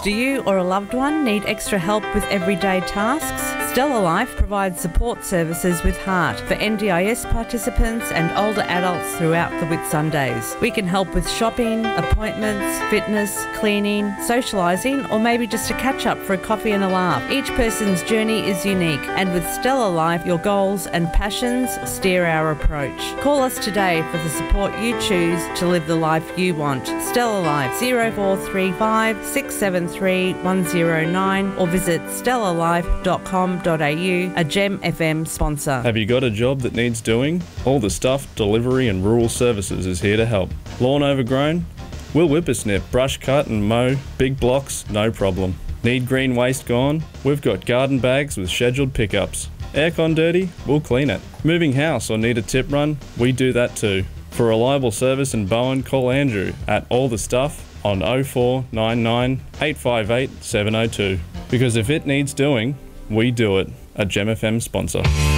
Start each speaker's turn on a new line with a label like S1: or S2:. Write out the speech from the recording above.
S1: Do you or a loved one need extra help with everyday tasks? Stella Life provides support services with heart for NDIS participants and older adults throughout the Whitsundays. We can help with shopping, appointments, fitness, cleaning, socialising, or maybe just to catch up for a coffee and a laugh. Each person's journey is unique, and with Stella Life, your goals and passions steer our approach. Call us today for the support you choose to live the life you want. Stella Life, 0435 673 109, or visit stellalife.com.au, a Gem FM sponsor.
S2: Have you got a job that needs doing? All the Stuff, Delivery and Rural Services is here to help. Lawn overgrown? We'll whippersnip, brush cut and mow, big blocks, no problem. Need green waste gone? We've got garden bags with scheduled pickups. Aircon dirty? We'll clean it. Moving house or need a tip run? We do that too. For reliable service in Bowen, call Andrew at All the Stuff on 0499 858 702. Because if it needs doing, we do it. A Gem FM sponsor.